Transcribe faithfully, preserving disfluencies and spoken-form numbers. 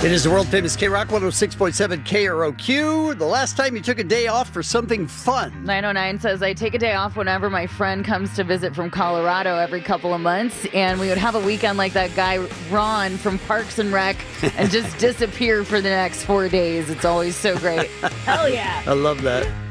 It is the world-famous K-Rock one oh six point seven K R O Q. The last time you took a day off for something fun. nine oh nine says, I take a day off whenever my friend comes to visit from Colorado every couple of months, and we would have a weekend like that guy Ron from Parks and Rec and just disappear for the next four days. It's always so great. Hell yeah. I love that.